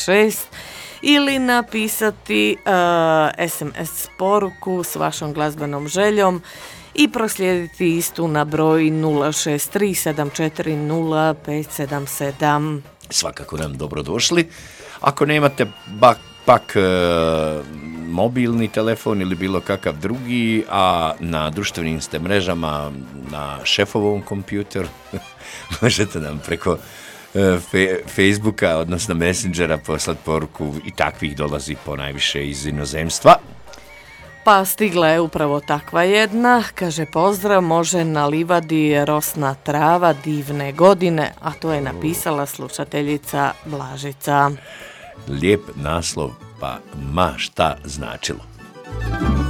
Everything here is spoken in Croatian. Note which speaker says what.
Speaker 1: 6 ili napisati SMS poruku s vašom glazbenom željom i proslijediti istu na broj 063 740
Speaker 2: Svakako nam dobrodošli. Ako nemate pak mobilni telefon ili bilo kakav drugi, a na društvenim ste mrežama na šefovom kompjuteru, možete nam preko Facebooka, odnosno Messengera poslati poruku i takvih dolazi ponajviše iz inozemstva.
Speaker 1: Pa stigla je upravo takva jedna, kaže pozdrav, može na livadi rosna trava divne godine, a to je napisala slušateljica Blažica.
Speaker 2: Lijep naslov, pa ma šta značilo.